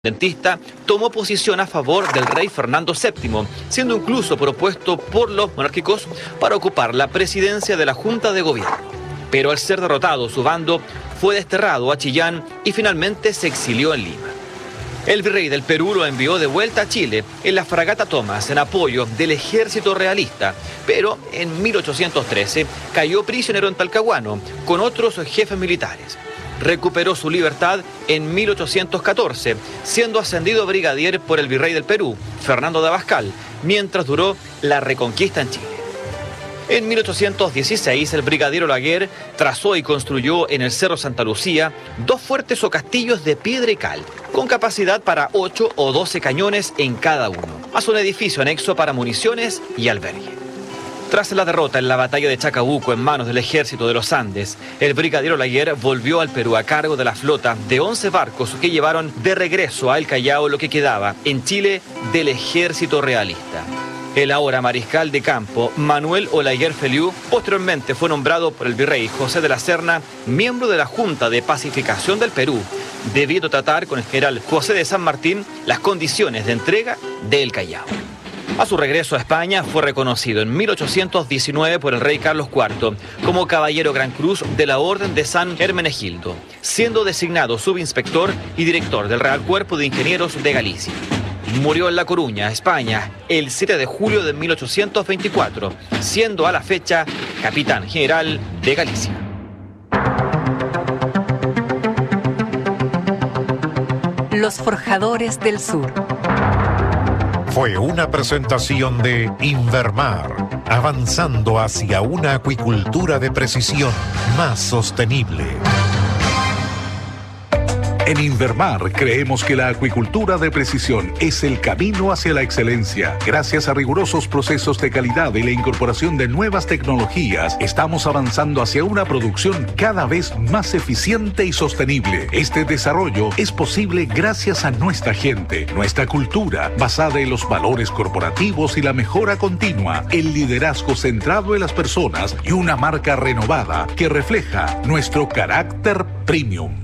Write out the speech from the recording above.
Dentista tomó posición a favor del rey Fernando VII, siendo incluso propuesto por los monárquicos para ocupar la presidencia de la Junta de Gobierno. Pero al ser derrotado, su bando fue desterrado a Chillán y finalmente se exilió en Lima. El virrey del Perú lo envió de vuelta a Chile en la fragata Tomás en apoyo del ejército realista, pero en 1813 cayó prisionero en Talcahuano con otros jefes militares. Recuperó su libertad en 1814, siendo ascendido brigadier por el virrey del Perú, Fernando de Abascal, mientras duró la reconquista en Chile. En 1816, el brigadier Olaguer trazó y construyó en el Cerro Santa Lucía 2 fuertes o castillos de piedra y cal, con capacidad para 8 o 12 cañones en cada uno, más un edificio anexo para municiones y albergue. Tras la derrota en la batalla de Chacabuco en manos del ejército de los Andes, el brigadier Olaguer volvió al Perú a cargo de la flota de 11 barcos que llevaron de regreso a El Callao lo que quedaba en Chile del ejército realista. El ahora mariscal de campo, Manuel Olaguer Feliú, posteriormente fue nombrado por el virrey José de la Serna miembro de la Junta de Pacificación del Perú, debido a tratar con el general José de San Martín las condiciones de entrega de El Callao. A su regreso a España fue reconocido en 1819 por el rey Carlos IV como caballero Gran Cruz de la Orden de San Hermenegildo, siendo designado subinspector y director del Real Cuerpo de Ingenieros de Galicia. Murió en La Coruña, España, el 7 de julio de 1824, siendo a la fecha capitán general de Galicia. Los Forjadores del Sur. Fue una presentación de Invermar, avanzando hacia una acuicultura de precisión más sostenible. En Invermar creemos que la acuicultura de precisión es el camino hacia la excelencia. Gracias a rigurosos procesos de calidad y la incorporación de nuevas tecnologías, estamos avanzando hacia una producción cada vez más eficiente y sostenible. Este desarrollo es posible gracias a nuestra gente, nuestra cultura, basada en los valores corporativos y la mejora continua, el liderazgo centrado en las personas y una marca renovada que refleja nuestro carácter premium.